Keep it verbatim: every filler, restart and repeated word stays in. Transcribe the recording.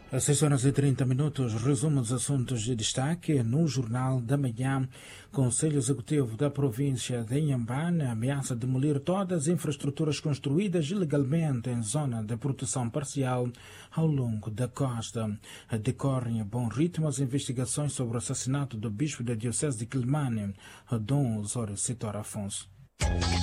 Às seis horas e trinta minutos, resumo dos assuntos de destaque no Jornal da Manhã. Conselho Executivo da província de Inhambane ameaça demolir todas as infraestruturas construídas ilegalmente em zona de proteção parcial ao longo da costa. Decorrem a bom ritmo as investigações sobre o assassinato do bispo da Diocese de Quelimane, Dom Osório Citor Afonso.